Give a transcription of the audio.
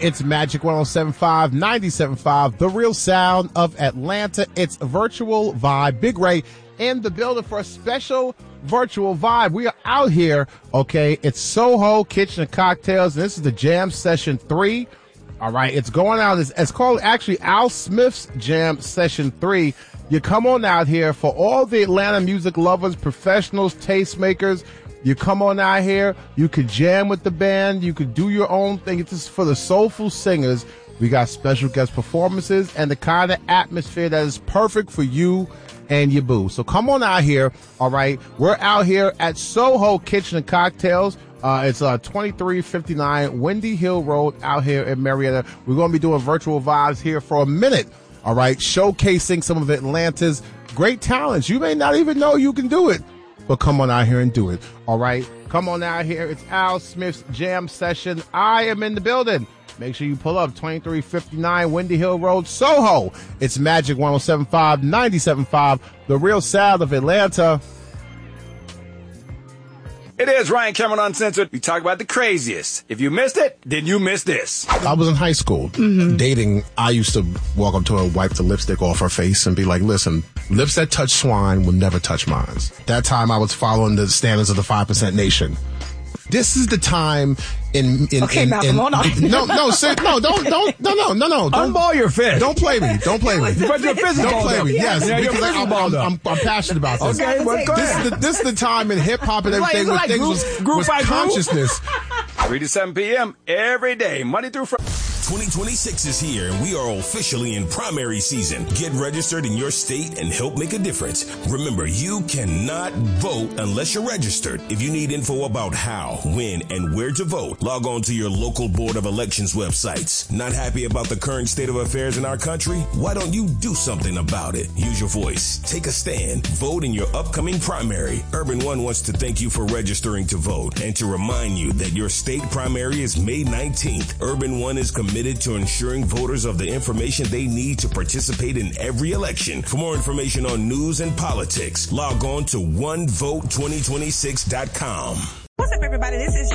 It's Magic 107.5, 97.5, the real sound of Atlanta. It's Virtual Vibe. Big Ray in the building for a special Virtual Vibe. We are out here, okay? It's Soho Kitchen and Cocktails, and this is the Jam Session 3. All right, it's going out. It's called actually Al Smith's Jam Session 3. You come on out here for all the Atlanta music lovers, professionals, tastemakers. You come on out here, you could jam with the band, you could do your own thing. It's just for the soulful singers. We got special guest performances and the kind of atmosphere that is perfect for you and your boo. So come on out here, all right? We're out here at Soho Kitchen and Cocktails. It's 2359 Windy Hill Road out here in Marietta. We're going to be doing virtual vibes here for a minute, all right? Showcasing some of Atlanta's great talents. You may not even know you can do it, but come on out here and do it, all right? Come on out here. It's Al Smith's Jam Session. I am in the building. Make sure you pull up 2359 Windy Hill Road, Soho. It's Magic 107.5, 97.5, the real sound of Atlanta. It is Ryan Cameron Uncensored. We talk about the craziest. If you missed it, then you missed this. I was in high school dating. I used to walk up to her and wipe the lipstick off her face and be like, listen, lips that touch swine will never touch mine. That time I was following the standards of the 5% nation. This is the time Okay, Malcolm, hold on. No, don't Unball your fist. Don't play me. Don't play me. But your fist is Don't balled play up. me. Yes, Yeah, your because fist is balled up. I'm passionate about this. Okay, well, go ahead. This is the time in hip hop and everything where things was consciousness. 3 to 7 p.m. every day, Monday through Friday. 2026 is here and we are officially in primary season. Get registered in your state and help make a difference. Remember, you cannot vote unless you're registered. If you need info about how, when, and where to vote, log on to your local Board of Elections websites. Not happy about the current state of affairs in our country? Why don't you do something about it? Use your voice. Take a stand. Vote in your upcoming primary. Urban One wants to thank you for registering to vote and to remind you that your state primary is May 19th. Urban One is committed to ensuring voters of the information they need to participate in every election. For more information on news and politics, log on to onevote2026.com. What's up, everybody? This is